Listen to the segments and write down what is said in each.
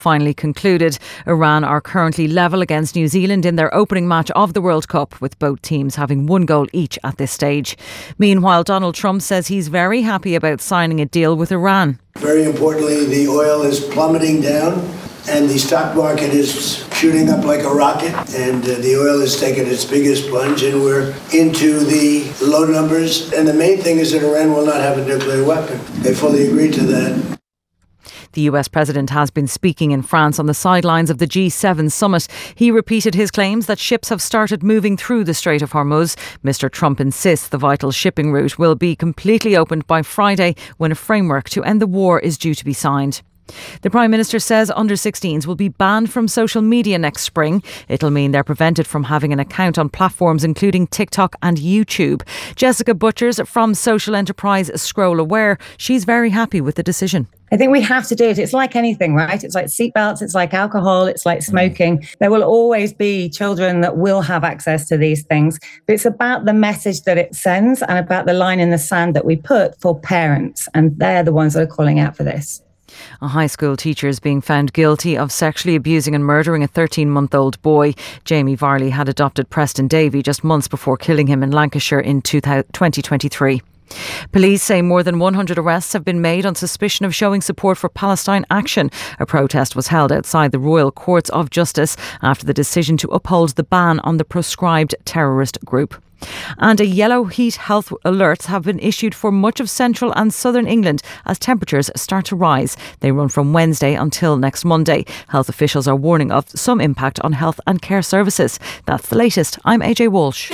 finally concluded. Iran are currently level against New Zealand in their opening match of the World Cup, with both teams having one goal each at this stage. Meanwhile, Donald Trump says he's very happy about signing a deal with Iran. Very importantly, the oil is plummeting down and the stock market is shooting up like a rocket, and the oil has taken its biggest plunge and we're into the low numbers. And the main thing is that Iran will not have a nuclear weapon. They fully agreed to that. The US president has been speaking in France on the sidelines of the G7 summit. He repeated his claims that ships have started moving through the Strait of Hormuz. Mr. Trump insists the vital shipping route will be completely opened by Friday, when a framework to end the war is due to be signed. The Prime Minister says under-16s will be banned from social media next spring. It'll mean they're prevented from having an account on platforms including TikTok and YouTube. Jessica Butchers from social enterprise Scroll Aware, she's very happy with the decision. I think we have to do it. It's like anything, right? It's like seatbelts, it's like alcohol, it's like smoking. There will always be children that will have access to these things. But it's about the message that it sends and about the line in the sand that we put for parents. And they're the ones that are calling out for this. A high school teacher is being found guilty of sexually abusing and murdering a 13-month-old boy. Jamie Varley had adopted Preston Davey just months before killing him in Lancashire in 2023. Police say more than 100 arrests have been made on suspicion of showing support for Palestine Action. A protest was held outside the Royal Courts of Justice after the decision to uphold the ban on the proscribed terrorist group. And a yellow heat health alerts have been issued for much of central and southern England as temperatures start to rise. They run from Wednesday until next Monday. Health officials are warning of some impact on health and care services. That's the latest. I'm AJ Walsh.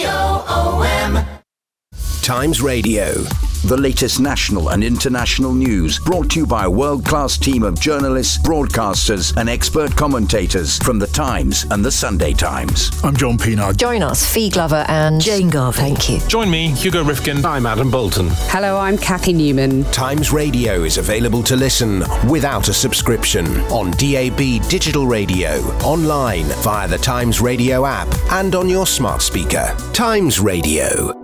Times Radio. The latest national and international news brought to you by a world-class team of journalists, broadcasters and expert commentators from The Times and The Sunday Times. I'm John Pienaar. Join us, Fee Glover and Jane Garvey. Thank you. Join me, Hugo Rifkin. I'm Adam Bolton. Hello, I'm Kathy Newman. Times Radio is available to listen without a subscription on DAB digital radio, online via the Times Radio app and on your smart speaker. Times Radio.